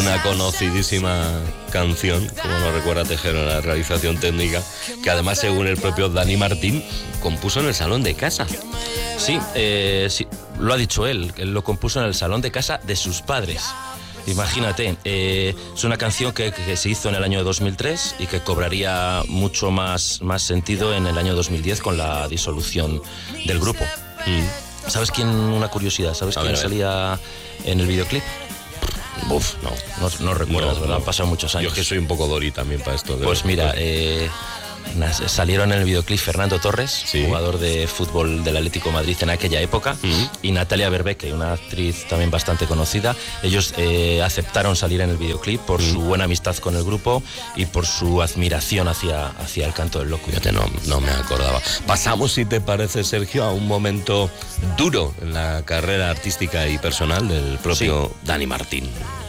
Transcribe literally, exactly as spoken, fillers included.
una conocidísima canción, como nos recuerda Tejero en la realización técnica, que además, según el propio Dani Martín, compuso en el salón de casa. Sí, eh, sí, lo ha dicho él, él lo compuso en el salón de casa de sus padres. Imagínate, eh, es una canción que, que se hizo en el año dos mil tres y que cobraría mucho más, más sentido en el año dos mil diez con la disolución del grupo. Mm. ¿Sabes quién, una curiosidad, sabes A quién ver, a ver. salía en el videoclip? Uf, no. No, no recuerdas, No, ¿verdad? no. Han pasado muchos años. Yo que soy un poco Dori también para esto. de Pues los- mira, eh, nas- salieron en el videoclip Fernando Torres, Sí. jugador de fútbol del Atlético de Madrid en aquella época, Mm. y Natalia Berbeque, una actriz también bastante conocida. Ellos eh, aceptaron salir en el videoclip por Mm. su buena amistad con el grupo y por su admiración hacia, hacia el canto del loco. Fíjate, no, no me acordaba. Pasamos, si te parece, Sergio, a un momento duro en la carrera artística y personal del propio Dani Martín.